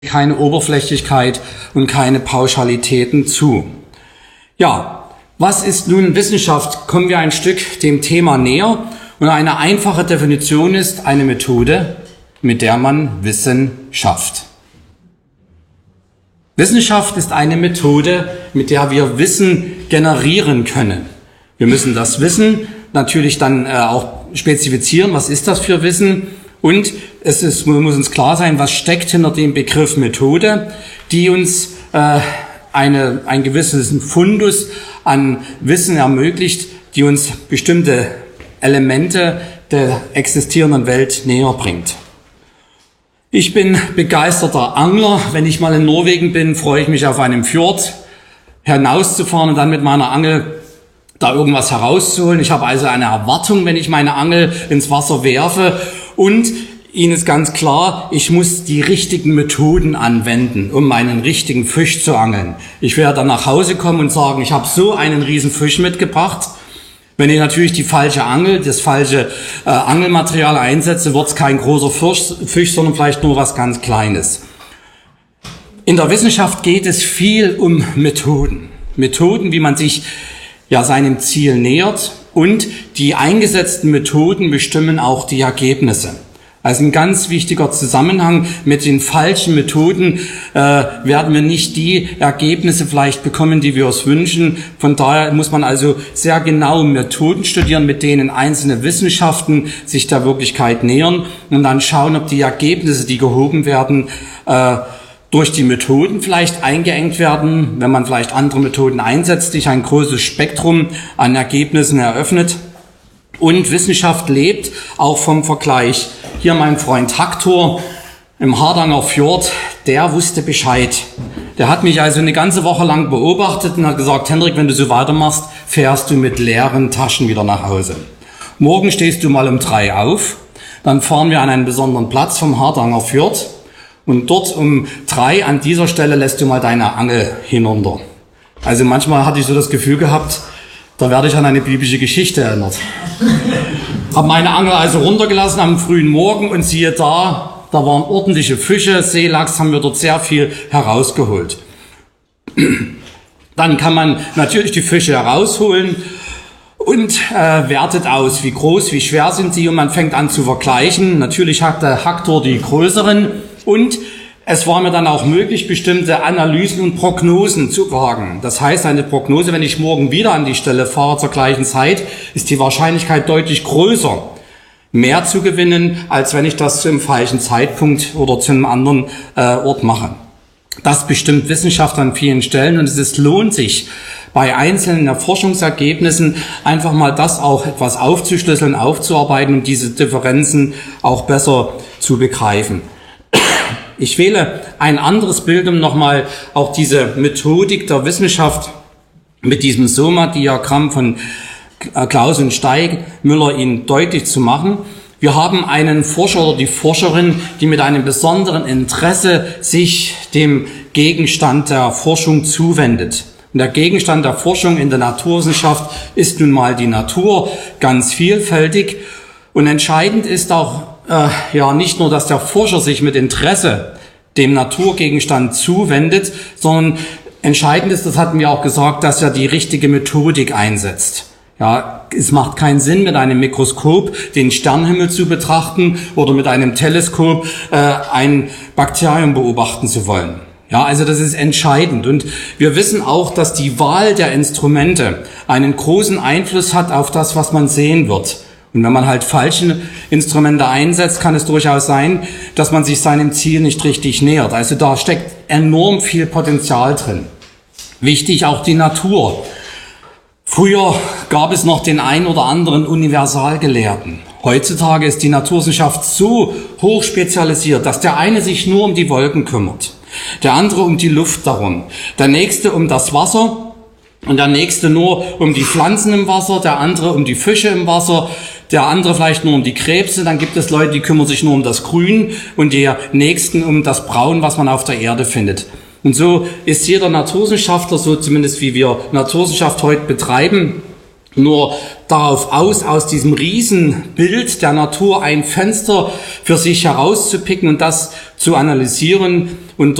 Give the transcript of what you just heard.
keine Oberflächlichkeit und keine Pauschalitäten zu. Ja, was ist nun Wissenschaft? Kommen wir ein Stück dem Thema näher. Und eine einfache Definition ist eine Methode, mit der man Wissen schafft. Wissenschaft ist eine Methode, mit der wir Wissen generieren können. Wir müssen das Wissen natürlich dann auch spezifizieren. Was ist das für Wissen? Und muss uns klar sein, was steckt hinter dem Begriff Methode, die uns ein gewisses Fundus an Wissen ermöglicht, die uns bestimmte Elemente der existierenden Welt näher bringt. Ich bin begeisterter Angler. Wenn ich mal in Norwegen bin, freue ich mich auf einem Fjord hinauszufahren und dann mit meiner Angel da irgendwas herauszuholen. Ich habe also eine Erwartung, wenn ich meine Angel ins Wasser werfe. Und Ihnen ist ganz klar, ich muss die richtigen Methoden anwenden, um meinen richtigen Fisch zu angeln. Ich werde dann nach Hause kommen und sagen, ich habe so einen riesen Fisch mitgebracht. Wenn ich natürlich die falsche Angel, das falsche Angelmaterial einsetze, wird es kein großer Fisch, sondern vielleicht nur was ganz Kleines. In der Wissenschaft geht es viel um Methoden. Methoden, wie man sich seinem Ziel nähert, und die eingesetzten Methoden bestimmen auch die Ergebnisse. Also ein ganz wichtiger Zusammenhang: mit den falschen Methoden werden wir nicht die Ergebnisse vielleicht bekommen, die wir uns wünschen. Von daher muss man also sehr genau Methoden studieren, mit denen einzelne Wissenschaften sich der Wirklichkeit nähern, und dann schauen, ob die Ergebnisse, die gehoben werden, durch die Methoden vielleicht eingeengt werden, wenn man vielleicht andere Methoden einsetzt, sich ein großes Spektrum an Ergebnissen eröffnet. Und Wissenschaft lebt auch vom Vergleich. Hier mein Freund Hector im Hardanger Fjord, der wusste Bescheid. Der hat mich also eine ganze Woche lang beobachtet und hat gesagt: Hendrik, wenn du so weitermachst, fährst du mit leeren Taschen wieder nach Hause. Morgen stehst du mal um 3 auf, dann fahren wir an einen besonderen Platz vom Hardanger Fjord. Und dort um 3 an dieser Stelle lässt du mal deine Angel hinunter. Also manchmal hatte ich so das Gefühl gehabt, da werde ich an eine biblische Geschichte erinnert. Habe meine Angel also runtergelassen am frühen Morgen und siehe da waren ordentliche Fische, Seelachs, haben wir dort sehr viel herausgeholt. Dann kann man natürlich die Fische herausholen und wertet aus, wie groß, wie schwer sind sie, und man fängt an zu vergleichen. Natürlich hat der Hector die größeren, und es war mir dann auch möglich, bestimmte Analysen und Prognosen zu wagen. Das heißt, eine Prognose: wenn ich morgen wieder an die Stelle fahre zur gleichen Zeit, ist die Wahrscheinlichkeit deutlich größer, mehr zu gewinnen, als wenn ich das zum falschen Zeitpunkt oder zu einem anderen Ort mache. Das bestimmt Wissenschaft an vielen Stellen, und es lohnt sich, bei einzelnen Forschungsergebnissen einfach mal das auch etwas aufzuschlüsseln, aufzuarbeiten und diese Differenzen auch besser zu begreifen. Ich wähle ein anderes Bild, um nochmal auch diese Methodik der Wissenschaft mit diesem SOMA-Diagramm von Klaus und Steigmüller Ihnen deutlich zu machen. Wir haben einen Forscher oder die Forscherin, die mit einem besonderen Interesse sich dem Gegenstand der Forschung zuwendet. Und der Gegenstand der Forschung in der Naturwissenschaft ist nun mal die Natur, ganz vielfältig. Und entscheidend ist auch nicht nur, dass der Forscher sich mit Interesse dem Naturgegenstand zuwendet, sondern entscheidend ist, das hatten wir auch gesagt, dass er die richtige Methodik einsetzt. Ja, es macht keinen Sinn, mit einem Mikroskop den Sternenhimmel zu betrachten oder mit einem Teleskop ein Bakterium beobachten zu wollen. Ja, also das ist entscheidend. Und wir wissen auch, dass die Wahl der Instrumente einen großen Einfluss hat auf das, was man sehen wird. Und wenn man halt falsche Instrumente einsetzt, kann es durchaus sein, dass man sich seinem Ziel nicht richtig nähert. Also da steckt enorm viel Potenzial drin. Wichtig auch die Natur. Früher gab es noch den ein oder anderen Universalgelehrten. Heutzutage ist die Naturwissenschaft so hoch spezialisiert, dass der eine sich nur um die Wolken kümmert, der andere um die Luft darum, der nächste um das Wasser und der nächste nur um die Pflanzen im Wasser, der andere um die Fische im Wasser, der andere vielleicht nur um die Krebse. Dann gibt es Leute, die kümmern sich nur um das Grün und der nächsten um das Braun, was man auf der Erde findet. Und so ist jeder Naturwissenschaftler, so zumindest wie wir Naturwissenschaft heute betreiben, nur darauf aus diesem Riesenbild der Natur ein Fenster für sich herauszupicken und das zu analysieren. Und